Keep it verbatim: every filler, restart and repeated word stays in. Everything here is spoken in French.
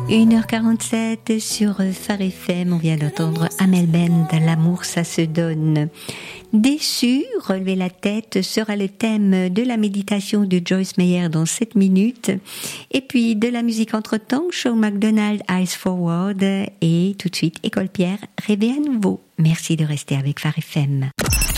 une heure quarante-sept sur Phare F M, on vient d'entendre Amel Bent, L'amour ça se donne. Déçu, relever la tête sera le thème de la méditation de Joyce Meyer dans sept minutes. Et puis de la musique entre-temps, Shawn McDonald, Eyes Forward, et tout de suite École Pierre, Rêver à nouveau. Merci de rester avec Phare F M.